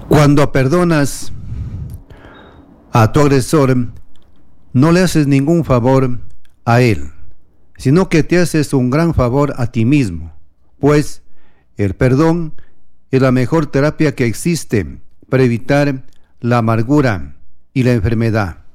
Cuando perdonas a tu agresor, no le haces ningún favor a él, sino que te haces un gran favor a ti mismo, pues el perdón es la mejor terapia que existe para evitar la amargura y la enfermedad.